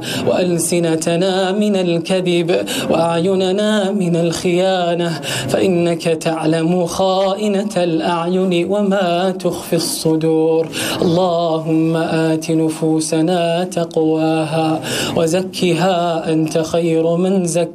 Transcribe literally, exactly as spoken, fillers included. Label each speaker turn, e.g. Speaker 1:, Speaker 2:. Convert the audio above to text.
Speaker 1: وألسنتنا من الكذب وأعيننا من الخيانة، فإنك تعلم خائنة الأعين وما تخفي الصدور. اللهم آت نفوسنا تقواها وزكها أنت خير من زكاها.